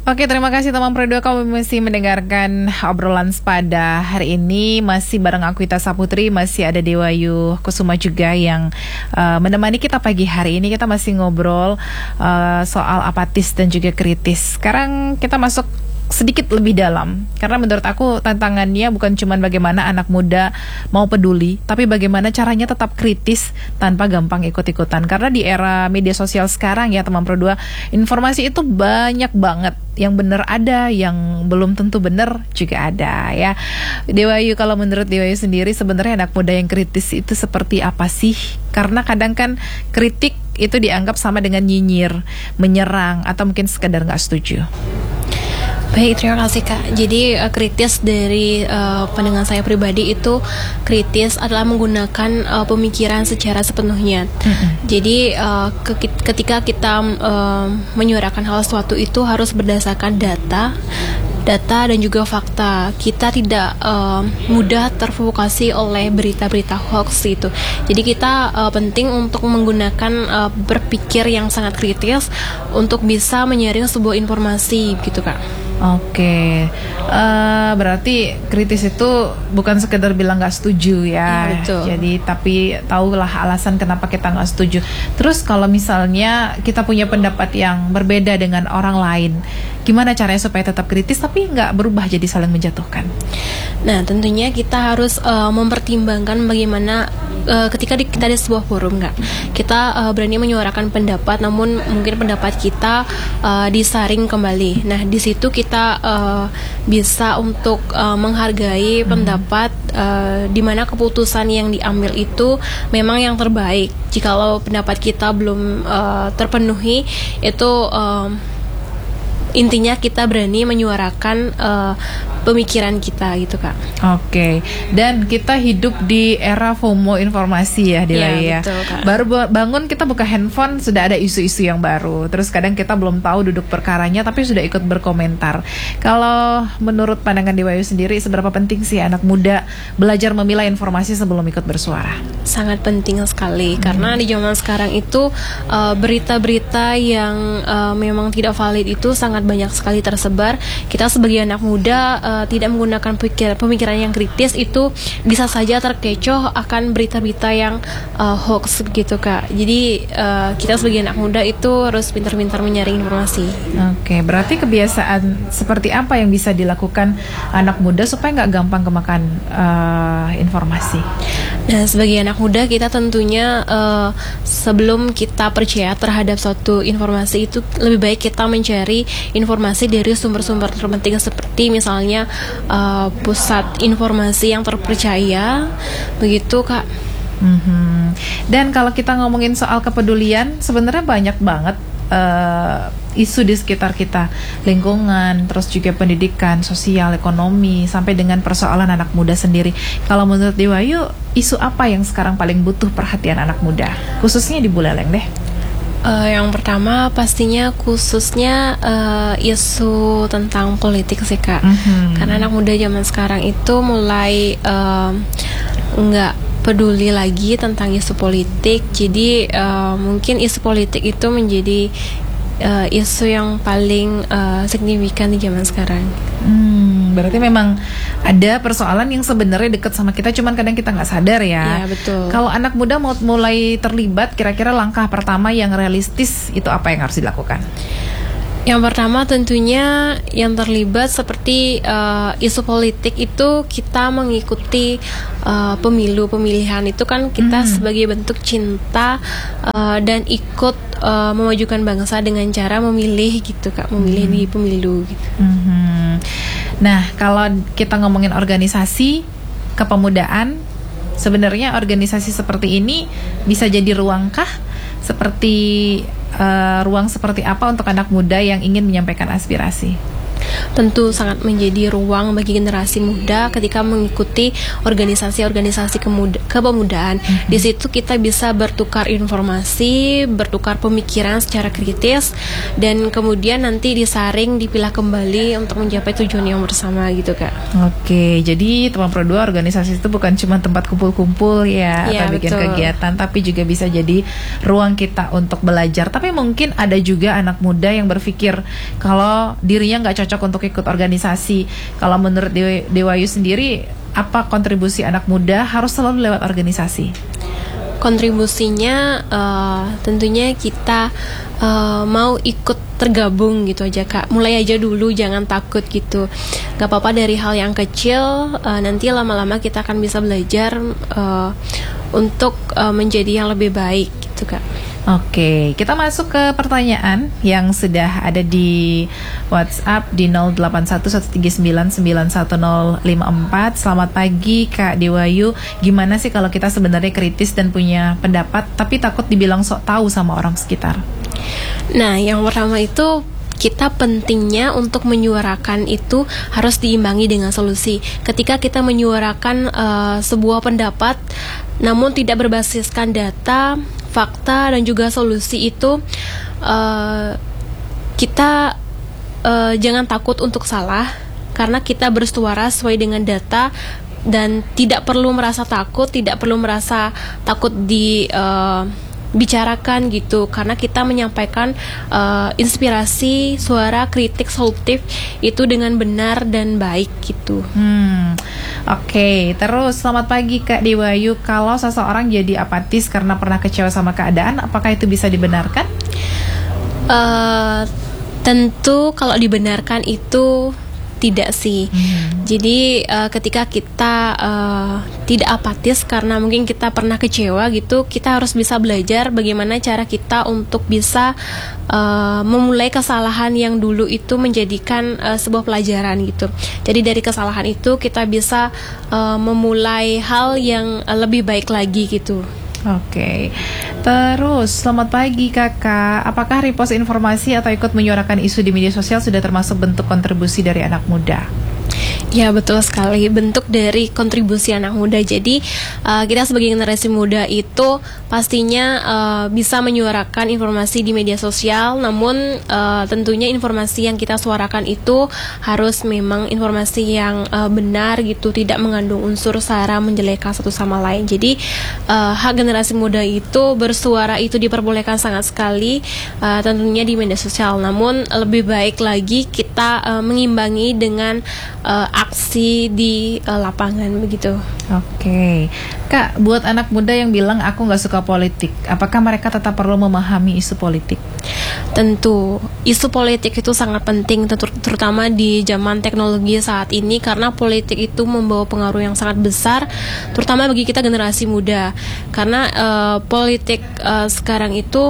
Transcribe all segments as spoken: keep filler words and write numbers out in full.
Oke, terima kasih teman Pro dua. Kamu masih mendengarkan obrolan Sepada hari ini. Masih bareng aku, Ita Saputri. Masih ada Dewayu Kusuma juga yang uh, menemani kita pagi hari ini. Kita masih ngobrol uh, soal apatis dan juga kritis. Sekarang kita masuk sedikit lebih dalam, karena menurut aku tantangannya bukan cuma bagaimana anak muda mau peduli, tapi bagaimana caranya tetap kritis tanpa gampang ikut-ikutan. Karena di era media sosial sekarang ya teman Pro dua, informasi itu banyak banget, yang benar ada, yang belum tentu benar juga ada ya. Dewayu, kalau menurut Dewayu sendiri sebenarnya anak muda yang kritis itu seperti apa sih? Karena kadang kan kritik itu dianggap sama dengan nyinyir, menyerang, atau mungkin sekedar nggak setuju. Baik, terima kasih Kak. Jadi uh, kritis dari uh, pandangan saya pribadi itu, kritis adalah menggunakan uh, pemikiran secara sepenuhnya. Mm-hmm. Jadi uh, ke- ketika kita uh, menyuarakan hal sesuatu itu harus berdasarkan data, data dan juga fakta. Kita tidak uh, mudah terprovokasi oleh berita-berita hoax itu. Jadi kita uh, penting untuk menggunakan uh, berpikir yang sangat kritis untuk bisa menyaring sebuah informasi gitu Kak. Oke, uh, berarti kritis itu bukan sekedar bilang nggak setuju ya, ya betul. Jadi tapi tahulah alasan kenapa kita nggak setuju. Terus kalau misalnya kita punya pendapat yang berbeda dengan orang lain, gimana caranya supaya tetap kritis tapi nggak berubah jadi saling menjatuhkan? Nah, tentunya kita harus uh, mempertimbangkan bagaimana uh, ketika di, kita di sebuah forum, nggak kita uh, berani menyuarakan pendapat, namun mungkin pendapat kita uh, disaring kembali. Nah, di situ kita uh, bisa untuk uh, menghargai hmm. pendapat uh, di mana keputusan yang diambil itu memang yang terbaik. Jikalau pendapat kita belum uh, terpenuhi, itu uh, intinya kita berani menyuarakan uh, pemikiran kita gitu Kak. Oke, dan kita hidup di era FOMO informasi ya, Dewayu ya. Betul, Kak. Baru bangun kita buka handphone sudah ada isu-isu yang baru. Terus kadang kita belum tahu duduk perkaranya tapi sudah ikut berkomentar. Kalau menurut pandangan Dewayu sendiri, seberapa penting sih anak muda belajar memilah informasi sebelum ikut bersuara? Sangat penting sekali, hmm. karena di zaman sekarang itu uh, berita-berita yang uh, memang tidak valid itu sangat banyak sekali tersebar. Kita sebagai anak muda uh, tidak menggunakan pikir, pemikiran yang kritis, itu bisa saja terkecoh akan berita-berita yang uh, hoax gitu Kak. Jadi uh, kita sebagai anak muda itu harus pintar-pintar menyaring informasi. Oke, berarti kebiasaan seperti apa yang bisa dilakukan anak muda supaya nggak gampang kemakan uh, informasi? Nah, sebagai anak muda kita tentunya uh, sebelum kita percaya terhadap suatu informasi itu lebih baik kita mencari informasi dari sumber-sumber terpenting seperti misalnya uh, pusat informasi yang terpercaya, begitu Kak. Mm-hmm. Dan kalau kita ngomongin soal kepedulian, sebenarnya banyak banget uh, isu di sekitar kita, lingkungan, terus juga pendidikan, sosial, ekonomi, sampai dengan persoalan anak muda sendiri. Kalau menurut Dewayu, isu apa yang sekarang paling butuh perhatian anak muda, khususnya di Buleleng deh? Uh, yang pertama pastinya khususnya uh, isu tentang politik sih Kak. Mm-hmm. Karena anak muda zaman sekarang itu mulai uh, nggak peduli lagi tentang isu politik. Jadi uh, mungkin isu politik itu menjadi uh, isu yang paling uh, signifikan di zaman sekarang. Hmm, berarti memang ada persoalan yang sebenarnya dekat sama kita, cuman kadang kita nggak sadar ya. Iya, betul. Kalau anak muda mau mulai terlibat, kira-kira langkah pertama yang realistis itu apa yang harus dilakukan? Yang pertama tentunya yang terlibat seperti uh, isu politik itu kita mengikuti uh, pemilu pemilihan itu kan kita hmm. sebagai bentuk cinta uh, dan ikut uh, memajukan bangsa dengan cara memilih gitu Kak, memilih hmm. di pemilu gitu. Hmm. Nah, kalau kita ngomongin organisasi kepemudaan, sebenarnya organisasi seperti ini bisa jadi ruangkah? Seperti uh, ruang seperti apa untuk anak muda yang ingin menyampaikan aspirasi? Tentu sangat menjadi ruang bagi generasi muda ketika mengikuti organisasi-organisasi kemuda- kepemudaan. Mm-hmm. Di situ kita bisa bertukar informasi, bertukar pemikiran secara kritis, dan kemudian nanti disaring, dipilah kembali untuk mencapai tujuan yang bersama gitu Kak. Oke, jadi teman Pro dua organisasi itu bukan cuma tempat kumpul-kumpul ya, ya atau bikin betul. kegiatan, tapi juga bisa jadi ruang kita untuk belajar. Tapi mungkin ada juga anak muda yang berpikir kalau dirinya nggak cocok untuk ikut organisasi. Kalau menurut Dewa, Dewayu sendiri, apa kontribusi anak muda harus selalu lewat organisasi? Kontribusinya uh, tentunya kita uh, mau ikut tergabung gitu aja Kak. Mulai aja dulu, jangan takut gitu. Gak apa-apa dari hal yang kecil, uh, nanti lama-lama kita akan bisa belajar uh, untuk uh, menjadi yang lebih baik gitu Kak. Oke, kita masuk ke pertanyaan yang sudah ada di WhatsApp di nol delapan satu satu tiga sembilan sembilan satu nol lima empat. Selamat pagi Kak Dewayu. Gimana sih kalau kita sebenarnya kritis dan punya pendapat tapi takut dibilang sok tahu sama orang sekitar? Nah, yang pertama itu kita pentingnya untuk menyuarakan itu harus diimbangi dengan solusi. Ketika kita menyuarakan uh, sebuah pendapat namun tidak berbasiskan data, fakta dan juga solusi itu, uh, kita uh, jangan takut untuk salah karena kita bersuara sesuai dengan data dan tidak perlu merasa takut, tidak perlu merasa takut di uh, bicarakan gitu, karena kita menyampaikan uh, inspirasi, suara kritik solutif itu dengan benar dan baik gitu. Hmm, oke. Okay. Terus selamat pagi Kak Dewayu. Kalau seseorang jadi apatis karena pernah kecewa sama keadaan, apakah itu bisa dibenarkan? Uh, tentu kalau dibenarkan itu tidak sih. Hmm. Jadi uh, ketika kita uh, tidak apatis karena mungkin kita pernah kecewa gitu, kita harus bisa belajar bagaimana cara kita untuk bisa uh, memulai kesalahan yang dulu itu menjadikan uh, sebuah pelajaran gitu. Jadi dari kesalahan itu kita bisa uh, memulai hal yang uh, lebih baik lagi gitu. Oke, terus selamat pagi kakak. Apakah repost informasi atau ikut menyuarakan isu di media sosial sudah termasuk bentuk kontribusi dari anak muda? Ya betul sekali, bentuk dari kontribusi anak muda. Jadi uh, kita sebagai generasi muda itu pastinya uh, bisa menyuarakan informasi di media sosial. Namun uh, tentunya informasi yang kita suarakan itu harus memang informasi yang uh, benar gitu, tidak mengandung unsur sara menjelekkan satu sama lain. Jadi uh, hak generasi muda itu bersuara itu diperbolehkan sangat sekali, uh, tentunya di media sosial. Namun lebih baik lagi kita uh, mengimbangi dengan uh, aksi di uh, lapangan begitu. Oke, Kak, buat anak muda yang bilang aku nggak suka politik, apakah mereka tetap perlu memahami isu politik? Tentu, isu politik itu sangat penting, ter- terutama di zaman teknologi saat ini, karena politik itu membawa pengaruh yang sangat besar, terutama bagi kita generasi muda. Karena uh, politik uh, sekarang itu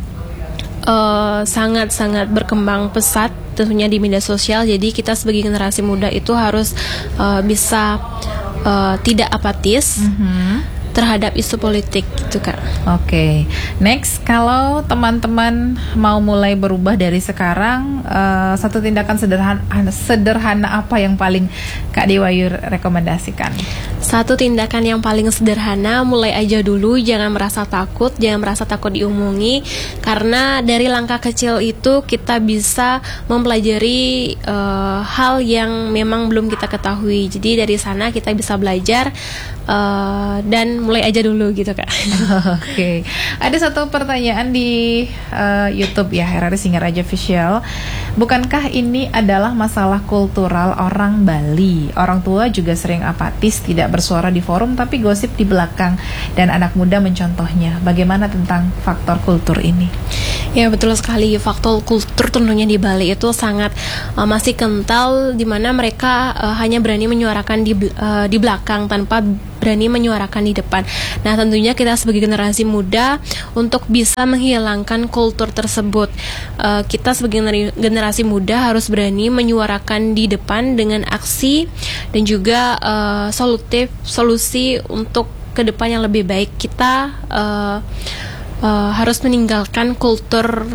Uh, sangat-sangat berkembang pesat tentunya di media sosial. Jadi kita sebagai generasi muda itu harus uh, bisa uh, tidak apatis mm-hmm. terhadap isu politik gitu Kak. Oke, okay. Next, kalau teman-teman mau mulai berubah dari sekarang, uh, satu tindakan sederhana, sederhana apa yang paling Kak Dewayu rekomendasikan? Satu tindakan yang paling sederhana, mulai aja dulu, jangan merasa takut, jangan merasa takut diomongi, karena dari langkah kecil itu kita bisa mempelajari uh, hal yang memang belum kita ketahui. Jadi dari sana kita bisa belajar uh, dan mulai aja dulu gitu Kak. Oke, okay. Ada satu pertanyaan di uh, YouTube ya, R R Singaraja Official. Bukankah ini adalah masalah kultural orang Bali? Orang tua juga sering apatis, tidak bersuara di forum tapi gosip di belakang, dan anak muda mencontohnya. Bagaimana tentang faktor kultur ini? Ya betul sekali, faktor kultur tentunya di Bali itu sangat uh, masih kental, di mana mereka uh, hanya berani menyuarakan di uh, di belakang tanpa berani menyuarakan di depan. Nah tentunya kita sebagai generasi muda untuk bisa menghilangkan kultur tersebut, uh, kita sebagai generasi muda harus berani menyuarakan di depan dengan aksi dan juga uh, solutif solusi untuk ke depan yang lebih baik. Kita uh, uh, harus meninggalkan kultur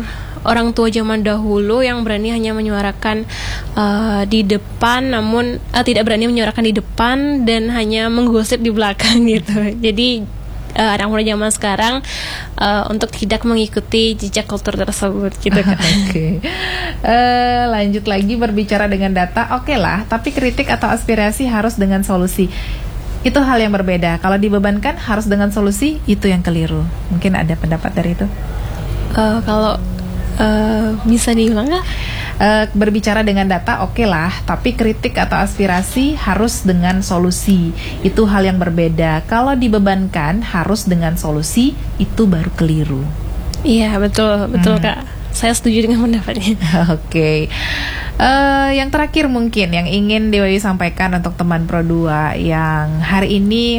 orang tua zaman dahulu yang berani hanya menyuarakan uh, di depan, namun uh, tidak berani menyuarakan di depan dan hanya menggosip di belakang gitu. Jadi uh, anak muda zaman sekarang uh, untuk tidak mengikuti jejak kultur tersebut gitu kan. Oke. Okay. Uh, lanjut lagi berbicara dengan data, oke okay lah, tapi kritik atau aspirasi harus dengan solusi. Itu hal yang berbeda. Kalau dibebankan harus dengan solusi, itu yang keliru. Mungkin ada pendapat dari itu? Uh, kalau uh, bisa diulang nggak? Uh, berbicara dengan data oke okay lah, tapi kritik atau aspirasi harus dengan solusi. Itu hal yang berbeda. Kalau dibebankan harus dengan solusi, itu baru keliru. Iya betul, betul hmm. Kak. Saya setuju dengan pendapatnya. Oke. Okay. Uh, yang terakhir mungkin yang ingin Dewayu sampaikan untuk teman Pro dua yang hari ini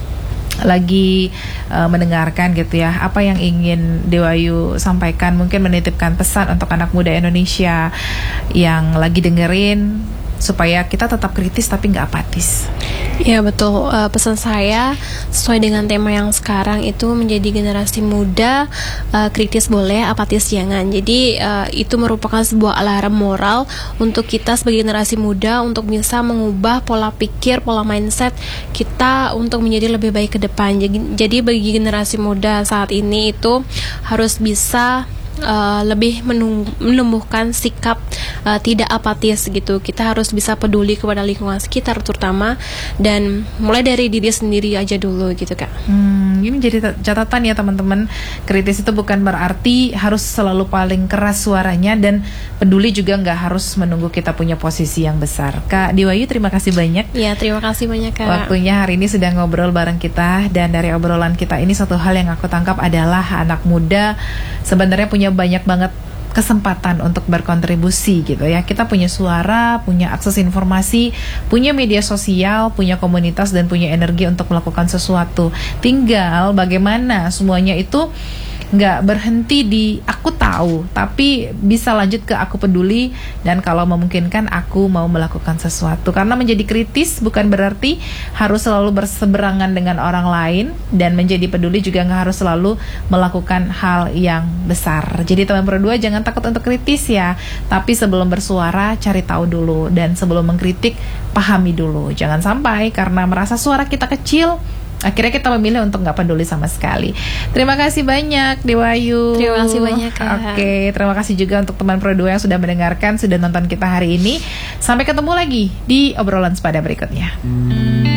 lagi uh, mendengarkan gitu ya, apa yang ingin Dewayu sampaikan, mungkin menitipkan pesan untuk anak muda Indonesia yang lagi dengerin supaya kita tetap kritis tapi nggak apatis. Ya betul, uh, pesan saya sesuai dengan tema yang sekarang itu menjadi generasi muda, uh, kritis boleh, apatis jangan. Jadi uh, itu merupakan sebuah alarm moral untuk kita sebagai generasi muda untuk bisa mengubah pola pikir, pola mindset kita untuk menjadi lebih baik ke depan. Jadi, jadi bagi generasi muda saat ini itu harus bisa Uh, lebih menung- menumbuhkan sikap uh, tidak apatis gitu. Kita harus bisa peduli kepada lingkungan sekitar terutama, dan mulai dari diri sendiri aja dulu gitu Kak. Hmm, ini jadi catatan ya teman-teman. Kritis itu bukan berarti harus selalu paling keras suaranya, dan peduli juga nggak harus menunggu kita punya posisi yang besar. Kak Dewayu, terima kasih banyak. Ya, terima kasih banyak Kak. Waktunya hari ini sudah ngobrol bareng kita, dan dari obrolan kita ini satu hal yang aku tangkap adalah anak muda sebenarnya punya banyak banget kesempatan untuk berkontribusi gitu ya. Kita punya suara, punya akses informasi, punya media sosial, punya komunitas, dan punya energi untuk melakukan sesuatu. Tinggal bagaimana semuanya itu nggak berhenti di aku tahu, tapi bisa lanjut ke aku peduli, dan kalau memungkinkan aku mau melakukan sesuatu. Karena menjadi kritis bukan berarti harus selalu berseberangan dengan orang lain, dan menjadi peduli juga nggak harus selalu melakukan hal yang besar. Jadi teman Pro dua jangan takut untuk kritis ya, tapi sebelum bersuara cari tahu dulu, dan sebelum mengkritik pahami dulu. Jangan sampai karena merasa suara kita kecil akhirnya kita memilih untuk nggak peduli sama sekali. Terima kasih banyak Dewayu. Terima kasih banyak Kak. Oke, terima kasih juga untuk teman Pro dua yang sudah mendengarkan, sudah nonton kita hari ini. Sampai ketemu lagi di obrolan sepada berikutnya.